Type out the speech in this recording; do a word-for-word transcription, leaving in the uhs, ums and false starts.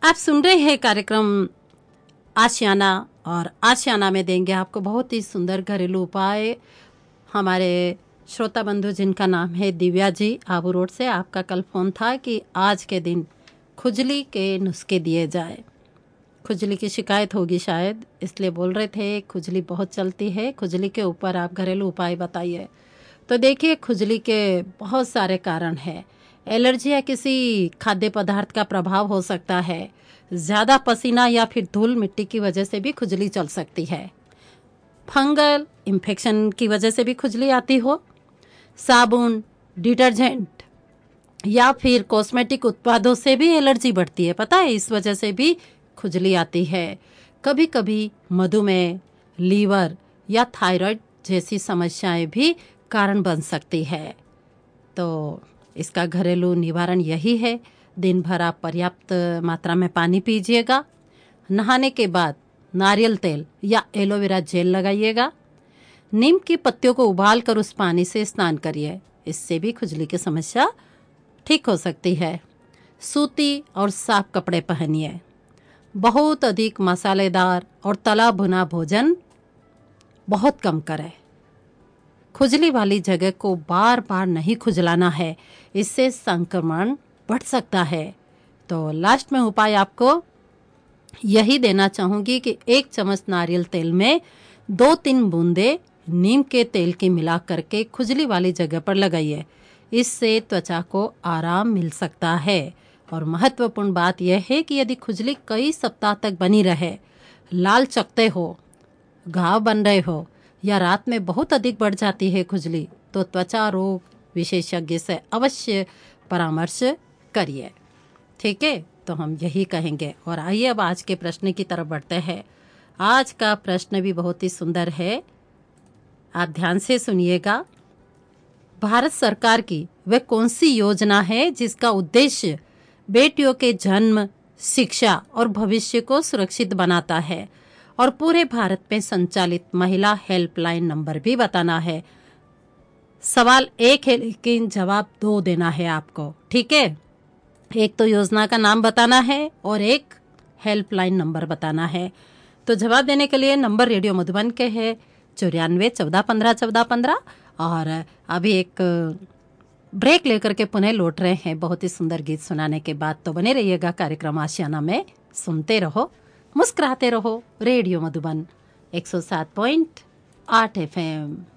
आप सुन रहे हैं कार्यक्रम आशियाना और आशियाना में देंगे आपको बहुत ही सुंदर घरेलू उपाय। हमारे श्रोता बंधु जिनका नाम है दिव्या जी आबू रोड से, आपका कल फोन था कि आज के दिन खुजली के नुस्खे दिए जाए। खुजली की शिकायत होगी शायद, इसलिए बोल रहे थे खुजली बहुत चलती है, खुजली के ऊपर आप घरेलू उपाय बताइए। तो देखिए, खुजली के बहुत सारे कारण हैं। एलर्जी या किसी खाद्य पदार्थ का प्रभाव हो सकता है। ज़्यादा पसीना या फिर धूल मिट्टी की वजह से भी खुजली चल सकती है। फंगल इन्फेक्शन की वजह से भी खुजली आती हो। साबुन, डिटर्जेंट या फिर कॉस्मेटिक उत्पादों से भी एलर्जी बढ़ती है, पता है, इस वजह से भी खुजली आती है। कभी कभी मधुमेह, लीवर या थायराइड जैसी समस्याएं भी कारण बन सकती है। तो इसका घरेलू निवारण यही है, दिन भर आप पर्याप्त मात्रा में पानी पीजिएगा। नहाने के बाद नारियल तेल या एलोवेरा जेल लगाइएगा। नीम की पत्तियों को उबाल कर उस पानी से स्नान करिए, इससे भी खुजली की समस्या ठीक हो सकती है। सूती और साफ कपड़े पहनिए। बहुत अधिक मसालेदार और तला भुना भोजन बहुत कम करें। खुजली वाली जगह को बार बार नहीं खुजलाना है, इससे संक्रमण बढ़ सकता है। तो लास्ट में उपाय आपको यही देना चाहूँगी कि एक चम्मच नारियल तेल में दो तीन बूंदे नीम के तेल की मिला करके खुजली वाली जगह पर लगाइए, इससे त्वचा को आराम मिल सकता है। और महत्वपूर्ण बात यह है कि यदि खुजली कई सप्ताह तक बनी रहे, लाल चकते हो, घाव बन रहे हो या रात में बहुत अधिक बढ़ जाती है खुजली, तो त्वचा रोग विशेषज्ञ से अवश्य परामर्श करिए। ठीक है, तो हम यही कहेंगे। और आइए अब आज के प्रश्न की तरफ बढ़ते हैं। आज का प्रश्न भी बहुत ही सुंदर है, आप ध्यान से सुनिएगा। भारत सरकार की वह कौन सी योजना है जिसका उद्देश्य बेटियों के जन्म, शिक्षा और भविष्य को सुरक्षित बनाता है? और पूरे भारत में संचालित महिला हेल्पलाइन नंबर भी बताना है। सवाल एक है लेकिन जवाब दो देना है आपको, ठीक है? एक तो योजना का नाम बताना है और एक हेल्पलाइन नंबर बताना है। तो जवाब देने के लिए नंबर रेडियो मधुबन के है चौरानवे चौदह पंद्रह चौदह पंद्रह। और अभी एक ब्रेक लेकर के पुनः लौट रहे हैं बहुत ही सुंदर गीत सुनाने के बाद। तो बने रहिएगा कार्यक्रम आशियाना में, सुनते रहो, मुस्कुराते रहो। रेडियो मधुबन एक सौ सात पॉइंट आठ एफ एम।